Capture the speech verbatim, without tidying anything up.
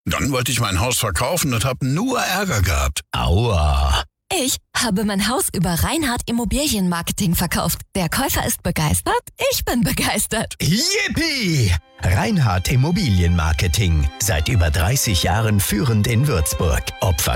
Dann wollte ich mein Haus verkaufen und habe nur Ärger gehabt. Aua. Ich habe mein Haus über Reinhardt Immobilienmarketing verkauft. Der Käufer ist begeistert, ich bin begeistert. Yippie! Reinhardt Immobilienmarketing. Seit über dreißig Jahren führend in Würzburg. Ob